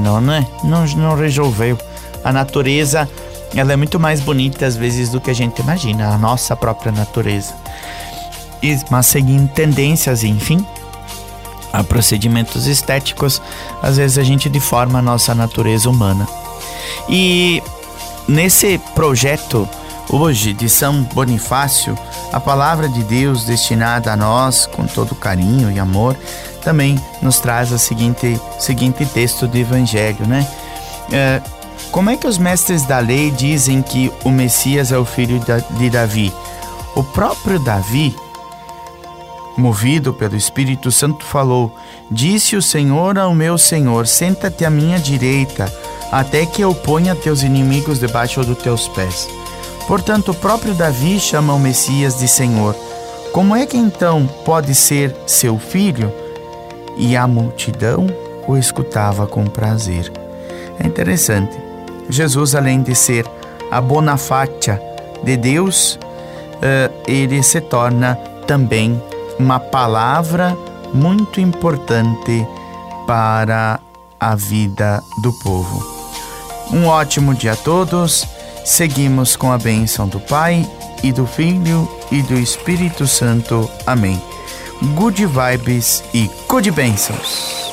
não, né? Não resolveu. A natureza, ela é muito mais bonita às vezes do que a gente imagina, a nossa própria natureza. Mas seguindo tendências, enfim, a procedimentos estéticos, às vezes a gente deforma a nossa natureza humana. E nesse projeto hoje de São Bonifácio, a palavra de Deus destinada a nós com todo carinho e amor também nos traz o seguinte texto do Evangelho, né? Como é que os mestres da lei dizem que o Messias é o filho de Davi? O próprio Davi, movido pelo Espírito Santo, falou: disse o Senhor ao meu Senhor, senta-te à minha direita, até que eu ponha teus inimigos debaixo dos teus pés. Portanto, o próprio Davi chama o Messias de Senhor. Como é que então pode ser seu filho? E a multidão o escutava com prazer. É interessante. Jesus, além de ser a bona fácia de Deus, ele se torna também uma palavra muito importante para a vida do povo. Um ótimo dia a todos. Seguimos com a bênção do Pai e do Filho e do Espírito Santo. Amém. Good vibes e good bênçãos.